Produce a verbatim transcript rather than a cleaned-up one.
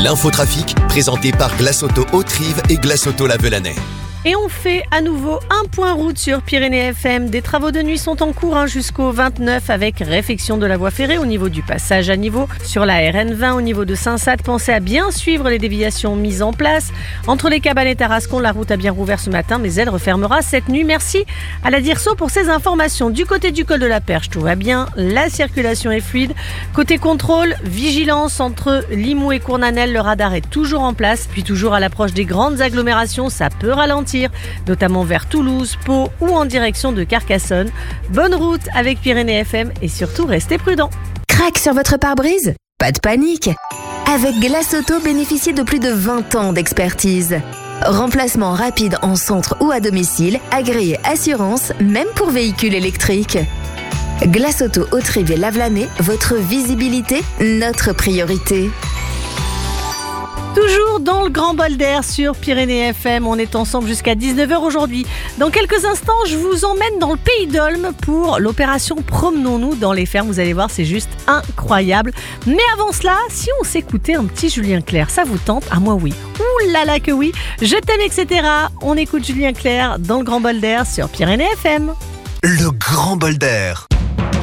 L'infotrafic, présenté par Glace Auto Haute-Rive et Glace Auto La Velanais. Et on fait à nouveau un point route sur Pyrénées F M. Des travaux de nuit sont en cours hein, jusqu'au vingt-neuf avec réfection de la voie ferrée au niveau du passage à niveau. Sur la R N vingt au niveau de Saint-Sade, pensez à bien suivre les déviations mises en place. Entre les Cabanes et Tarascon, la route a bien rouvert ce matin, mais elle refermera cette nuit. Merci à la Dirso pour ces informations. Du côté du col de la Perche, tout va bien. La circulation est fluide. Côté contrôle, vigilance entre Limoux et Cournanel, le radar est toujours en place. Puis toujours à l'approche des grandes agglomérations, ça peut ralentir, notamment vers Toulouse, Pau ou en direction de Carcassonne. Bonne route avec Pyrénées F M et surtout restez prudents. Crac sur votre pare-brise ? Pas de panique. Avec Glace Auto, bénéficiez de plus de vingt ans d'expertise. Remplacement rapide en centre ou à domicile, agréé assurance, même pour véhicules électriques. Glace Auto Haute-Rive et La Velanais, votre visibilité, notre priorité. Toujours dans le grand bol d'air sur Pyrénées F M, on est ensemble jusqu'à dix-neuf heures aujourd'hui. Dans quelques instants, je vous emmène dans le Pays d'Olme pour l'opération Promenons-nous dans les fermes. Vous allez voir, c'est juste incroyable. Mais avant cela, si on s'écoutait un petit Julien Clerc, ça vous tente ? Ah moi oui. Ouh là là que oui. Je t'aime, et cetera. On écoute Julien Clerc dans le grand bol d'air sur Pyrénées F M. Le grand bol d'air.